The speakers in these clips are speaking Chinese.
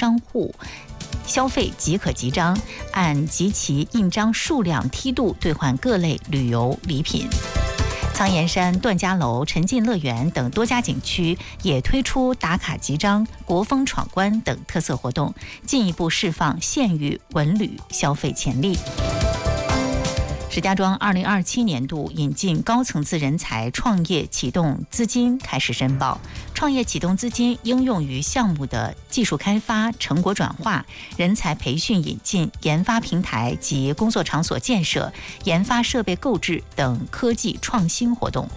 商户消费即可集章，按集齐印章数量梯度兑换各类旅游礼品。苍岩山、段家楼、沉浸乐园等多家景区也推出打卡集章、国风闯关等特色活动，进一步释放县域文旅消费潜力。石家庄2027年度引进高层次人才创业启动资金开始申报，创业启动资金应用于项目的技术开发、成果转化、人才培训引进、研发平台及工作场所建设、研发设备购置等科技创新活动。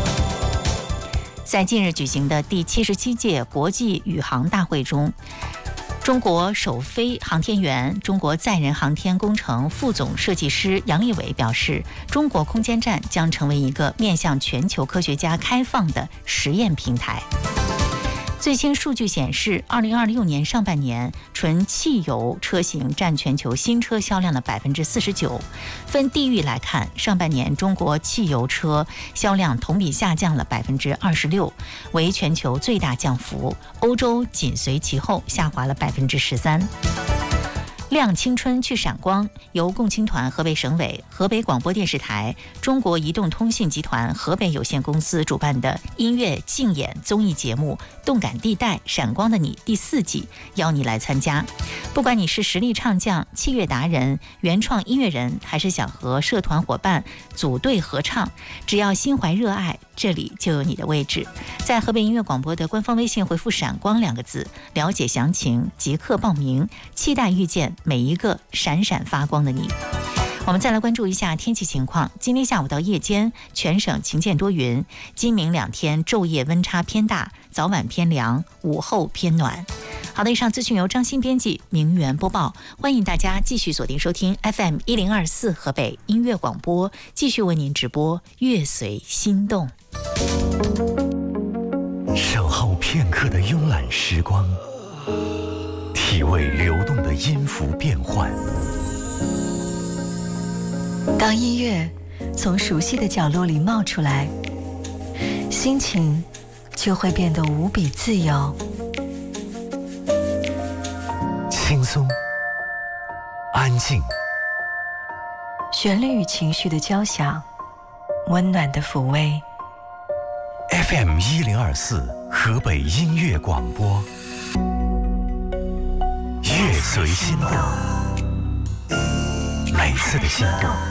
在近日举行的第77届国际宇航大会中，中国首飞航天员、中国载人航天工程副总设计师杨利伟表示，中国空间站将成为一个面向全球科学家开放的实验平台。最新数据显示，2026年上半年，纯汽油车型占全球新车销量的49%。分地域来看，上半年中国汽油车销量同比下降了26%，为全球最大降幅。欧洲紧随其后，下滑了13%。亮青春去闪光，由共青团河北省委、河北广播电视台、中国移动通信集团河北有限公司主办的音乐竞演综艺节目《动感地带闪光的你》第4季，邀你来参加。不管你是实力唱将、器乐达人、原创音乐人，还是想和社团伙伴组队合唱，只要心怀热爱，这里就有你的位置。在河北音乐广播的官方微信回复闪光2个字，了解详情，即刻报名，期待遇见每一个闪闪发光的你。我们再来关注一下天气情况。今天下午到夜间，全省晴间多云，今明2天昼夜温差偏大，早晚偏凉，午后偏暖。好的，以上资讯由张欣编辑，明媛播报。欢迎大家继续锁定收听 FM 1024河北音乐广播，继续为您直播乐随心动。 守候片刻的慵懒时光，体味流动的音符变换。 当音乐从熟悉的角落里冒出来，心情就会变得无比自由。 轻松，安静， 旋律与情绪的交响，温暖的抚慰。 FM 1024河北音乐广播，乐随心动，每次的心动